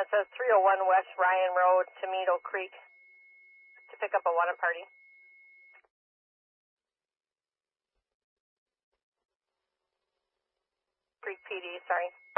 it says 301 West Ryan Road, Tomato Creek, to pick up a water party. Creek PD, sorry.